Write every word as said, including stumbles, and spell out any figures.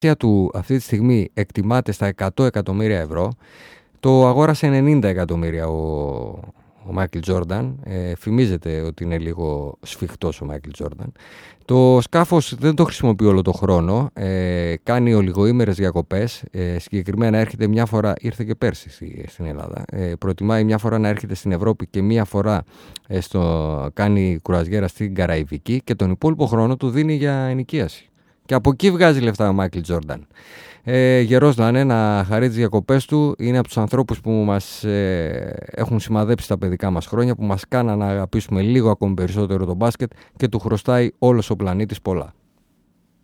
του αυτή τη στιγμή εκτιμάται στα εκατό εκατομμύρια ευρώ. Το αγόρασε ενενήντα εκατομμύρια ο, ο Μάικλ Τζόρνταν. Ε, φημίζεται ότι είναι λίγο σφιχτός ο Μάικλ Τζόρνταν. Το σκάφος δεν το χρησιμοποιεί όλο το χρόνο. Ε, κάνει ολιγοήμερες διακοπές. Ε, συγκεκριμένα έρχεται μια φορά, ήρθε και πέρσι στην Ελλάδα. Ε, προτιμάει μια φορά να έρχεται στην Ευρώπη και μια φορά ε, στο, κάνει κουραζιέρα στην Καραϊβική και τον υπόλοιπο χρόνο του δίνει για ενοικίαση. Και από εκεί βγάζει λεφτά ο Μάικλ Τζόρνταν. Ε, γερός να είναι, να χαρεί τις διακοπές του. Είναι από τους ανθρώπους που μας ε, έχουν σημαδέψει τα παιδικά μας χρόνια, που μας κάναν να αγαπήσουμε λίγο ακόμη περισσότερο τον μπάσκετ και του χρωστάει όλος ο πλανήτης πολλά.